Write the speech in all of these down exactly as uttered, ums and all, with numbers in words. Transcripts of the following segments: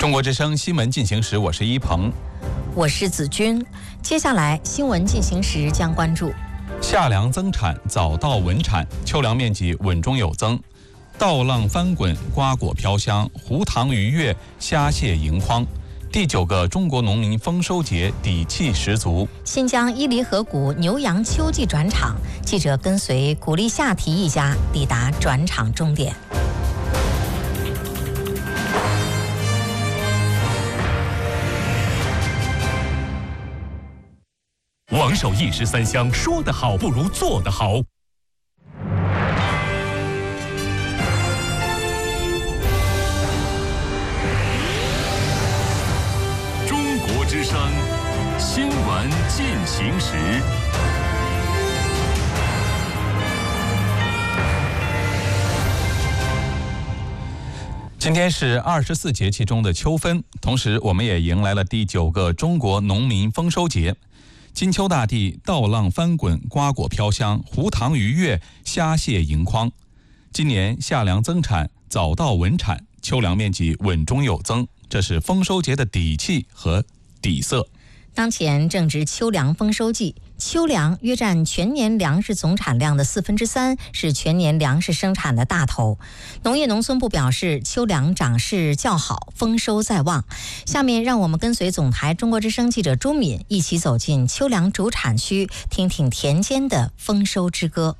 中国之声新闻进行时，我是一鹏， 我是子君。接下来新闻进行时将关注： 夏粮增产，早稻稳产，秋粮面积稳中有增；稻浪翻滚，瓜果飘香，胡糖愉悦，虾蟹盈筐。第九个中国农民丰收节底气十足。 新疆伊犁河谷牛羊秋季转场，记者跟随古力夏提一家抵达转场终点。 王守一石三香，说得好不如做得好。中国之声新闻进行时。 今天是二十四节气中的秋分，同时我们也迎来了第九个中国农民丰收节。金秋大地，稻浪翻滚，瓜果飘香，胡糖愉悦，虾蟹盈筐。今年夏粮增产，早稻稳产，秋粮面积稳中有增，这是丰收节的底气和底色。 当前正值秋粮丰收季，秋粮约占全年粮食总产量的四分之三，是全年粮食生产的大头。农业农村部表示，秋粮长势较好，丰收在望。下面让我们跟随总台中国之声记者朱敏一起走进秋粮主产区，听听田间的丰收之歌。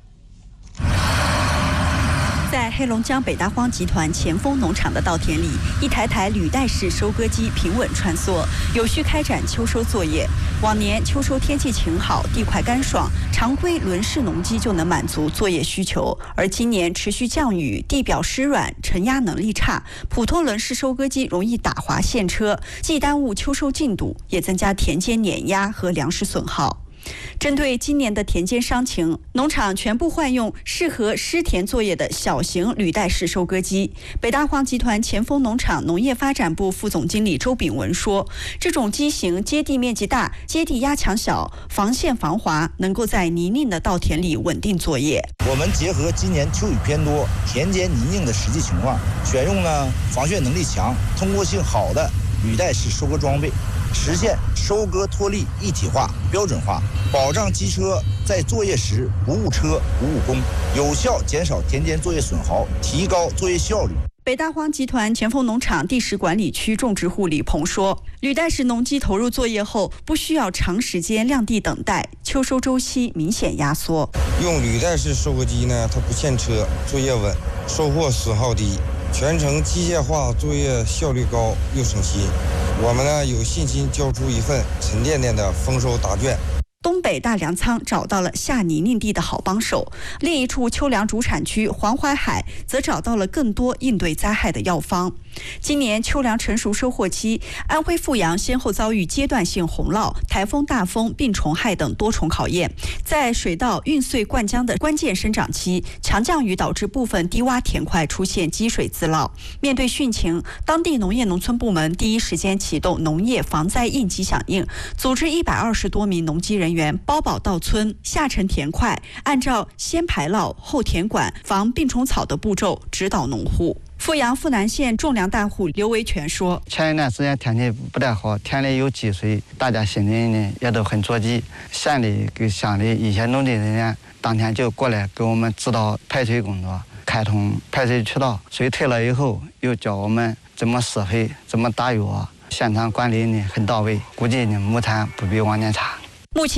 在黑龙江北大荒集团前锋农场的稻田里，一台台履带式收割机平稳穿梭，有序开展秋收作业。往年秋收天气晴好，地块干爽，常规轮式农机就能满足作业需求。而今年持续降雨，地表湿软，承压能力差，普通轮式收割机容易打滑陷车，既耽误秋收进度，也增加田间碾压和粮食损耗。针对今年的田间伤情，农场全部换用适合湿田作业的小型履带式收割机。北大荒集团前锋农场农业发展部副总经理周炳文说，这种机型接地面积大，接地压强小，防陷防滑，能够在泥泞的稻田里稳定作业。 我们结合今年秋雨偏多，田间泥泞的实际情况，选用了防汛能力强、通过性好的履带式收割装备，实现收割脱粒一体化、标准化，保障机车在作业时不误车、不误工，有效减少田间作业损耗，提高作业效率。 北大荒集团前锋农场地势管理区种植户李鹏说，履带式农机投入作业后，不需要长时间晾地等待，秋收周期明显压缩。 用履带式收割机呢，它不陷车，作业稳，收获损耗低，全程机械化，作业效率高又省心。我们呢有信心交出一份沉甸甸的丰收答卷。 东北大粮仓找到了下泥泞地的好帮手，另一处秋粮主产区黄淮海则找到了更多应对灾害的药方。今年秋粮成熟收获期，安徽阜阳先后遭遇阶段性洪涝、台风大风、病虫害等多重考验。在水稻运穗灌浆的关键生长期，强降雨导致部分低洼田块出现积水自涝。面对汛情，当地农业农村部门第一时间启动农业防灾应急响应，组织一百二十多名农机人员包保稻村、下沉田块，按照先排涝后填管、防病虫草的步骤指导农户。阜阳阜南县种粮大户刘维全说， 前一段时间天气不太好，田里有积水，大家心里呢也都很着急。县里跟乡里一些农地人员当天就过来给我们指导排水工作，开通排水渠道，水退了以后又教我们怎么施肥，怎么打药，现场管理呢很到位，估计呢亩产不比往年差。